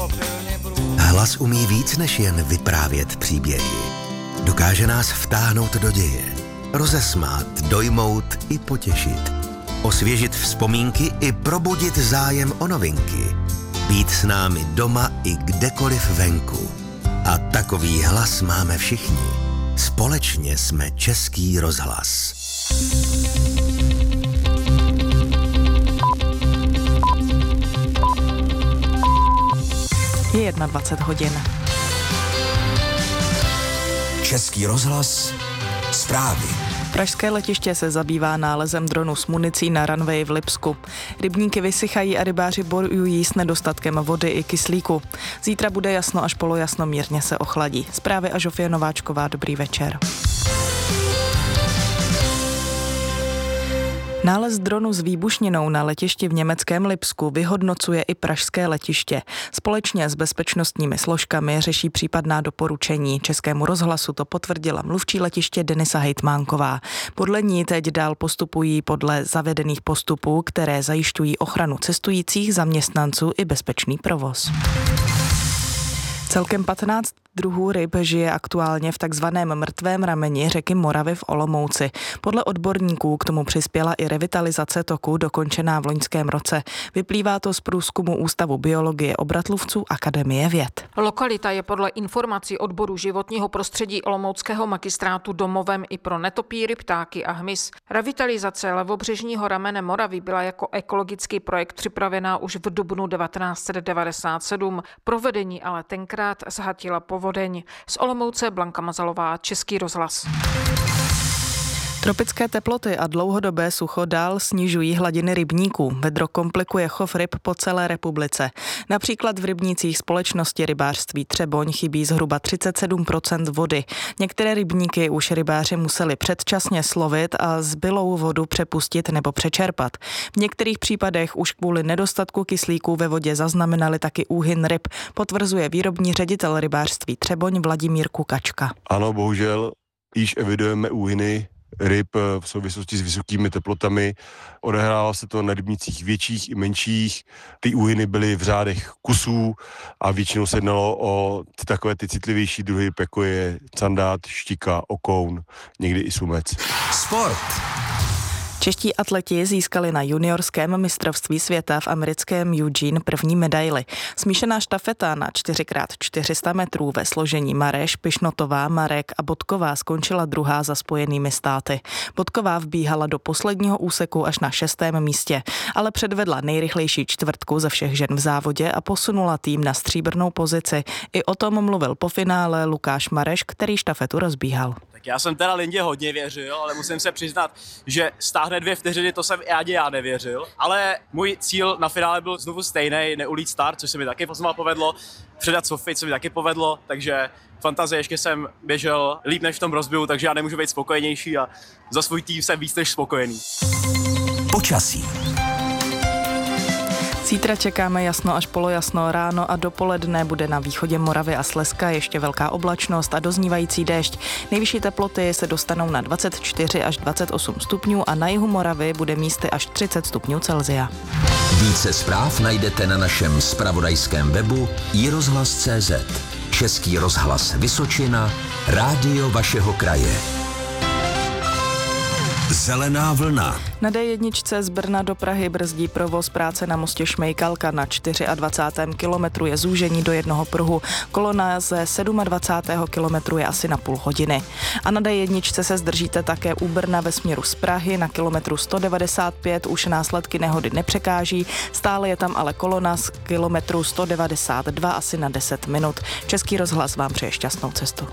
Hlas umí víc než jen vyprávět příběhy. Dokáže nás vtáhnout do děje, rozesmát, dojmout i potěšit, osvěžit vzpomínky i probudit zájem o novinky, být s námi doma i kdekoliv venku. A takový hlas máme všichni. Společně jsme Český rozhlas. Je 21 hodin. Český rozhlas, zprávy. Pražské letiště se zabývá nálezem dronu s municí na runwayi v Lipsku. Rybníky vysychají a rybáři bojují s nedostatkem vody i kyslíku. Zítra bude jasno až polojasno, mírně se ochladí. Zprávy a Žofie Nováčková, dobrý večer. Nález dronu s výbušninou na letišti v německém Lipsku vyhodnocuje i pražské letiště. Společně s bezpečnostními složkami řeší případná doporučení. Českému rozhlasu to potvrdila mluvčí letiště Denisa Hejtmánková. Podle ní teď dál postupují podle zavedených postupů, které zajišťují ochranu cestujících, zaměstnanců i bezpečný provoz. Celkem 15 druhů ryb žije aktuálně v takzvaném mrtvém rameni řeky Moravy v Olomouci. Podle odborníků k tomu přispěla i revitalizace toku dokončená v loňském roce. Vyplývá to z průzkumu Ústavu biologie Obratlůvců Akademie věd. Lokalita je podle informací odboru životního prostředí Olomouckého magistrátu domovem i pro netopýry, ptáky a hmyz. Revitalizace levobřežního ramene Moravy byla jako ekologický projekt připravená už v dubnu 1997. Provedení ale tenkrát zhatila povodeň. Z Olomouce Blanka Mazalová, Český rozhlas. Tropické teploty a dlouhodobé sucho dál snižují hladiny rybníků. Vedro komplikuje chov ryb po celé republice. Například v rybnících společnosti rybářství Třeboň chybí zhruba 37% vody. Některé rybníky už rybáři museli předčasně slovit a zbylou vodu přepustit nebo přečerpat. V některých případech už kvůli nedostatku kyslíku ve vodě zaznamenali taky úhyn ryb, potvrzuje výrobní ředitel rybářství Třeboň Vladimír Kukačka. Ano, bohužel již evidujeme úhyny ryb v souvislosti s vysokými teplotami. Odehrávalo se to na rybnících větších i menších. Ty úhyny byly v řádech kusů a většinou se jednalo o takové ty citlivější druhy, jako je candát, štika, okoun, někdy i sumec. Sport. Čeští atleti získali na juniorském mistrovství světa v americkém Eugene první medaili. Smíšená štafeta na 4x400 metrů ve složení Mareš, Pišnotová, Marek a Bodková skončila druhá za Spojenými státy. Bodková vbíhala do posledního úseku až na 6. místě, ale předvedla nejrychlejší čtvrtku ze všech žen v závodě a posunula tým na stříbrnou pozici. I o tom mluvil po finále Lukáš Mareš, který štafetu rozbíhal. Já jsem teda Lindě hodně věřil, ale musím se přiznat, že stáhne 2 vteřiny, to jsem já nevěřil. Ale můj cíl na finále byl znovu stejný, neulít start, což se mi taky povedlo, předat Sofii, co mi taky povedlo, takže fantazie ještě jsem běžel líp než v tom rozbiju, takže já nemůžu být spokojenější a za svůj tým jsem víc než spokojený. Počasí. Zítra čekáme jasno až polojasno, ráno a dopoledne bude na východě Moravy a Slezska ještě velká oblačnost a doznívající déšť. Nejvyšší teploty se dostanou na 24 až 28 stupňů a na jihu Moravy bude místy až 30 stupňů Celsia. Více zpráv najdete na našem zpravodajském webu iRozhlas.cz. Český rozhlas Vysočina, rádio vašeho kraje. Zelená vlna. Na D1 z Brna do Prahy brzdí provoz práce na mostě Šmejkalka. Na 24. kilometru je zúžení do jednoho pruhu. Kolona ze 27. kilometru je asi na půl hodiny. A na D1 se zdržíte také u Brna ve směru z Prahy. Na kilometru 195 už následky nehody nepřekáží. Stále je tam ale kolona z kilometru 192 asi na 10 minut. Český rozhlas vám přeje šťastnou cestu.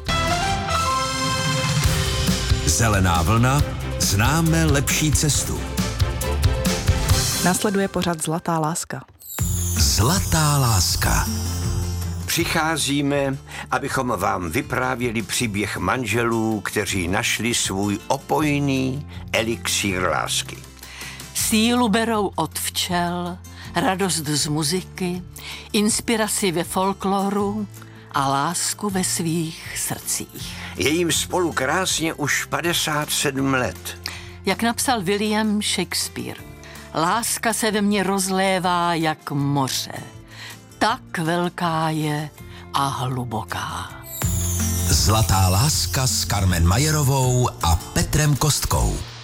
Zelená vlna. Známe lepší cestu. Následuje pořad Zlatá láska. Zlatá láska. Přicházíme, abychom vám vyprávěli příběh manželů, kteří našli svůj opojný elixír lásky. Sílu berou od včel, radost z muziky, inspiraci ve folkloru a lásku ve svých srdcích. Je jim spolu krásně už 57 let. Jak napsal William Shakespeare, láska se ve mně rozlévá jak moře. tak velká je a hluboká. Zlatá láska s Carmen Majerovou a Petrem Kostkou.